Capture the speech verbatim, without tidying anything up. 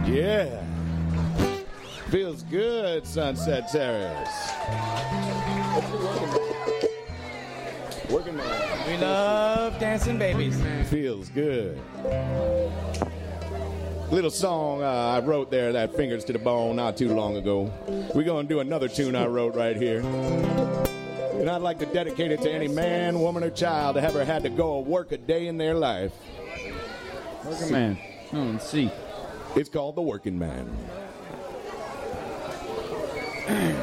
Yeah. Feels good, Sunset Terrace. Working man. We love dancing babies. Feels good. Little song uh, I wrote there, that Fingers to the Bone, not too long ago. We're going to do another tune I wrote right here. And I'd like to dedicate it to any man, woman, or child that ever had to go work a day in their life. Working man. Oh, let's see. It's called The Working Man.